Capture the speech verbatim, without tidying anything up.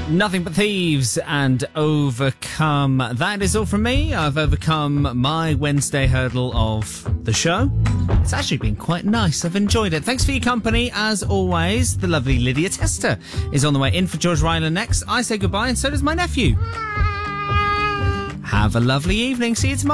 Nothing But Thieves and Overcome. That is all from me. I've overcome my Wednesday hurdle of the show. It's actually been quite nice. I've enjoyed it. Thanks for your company, as always. The lovely Lydia Tester is on the way in for George Ryland next. I say goodbye, and so does my nephew. Have a lovely evening. See you tomorrow.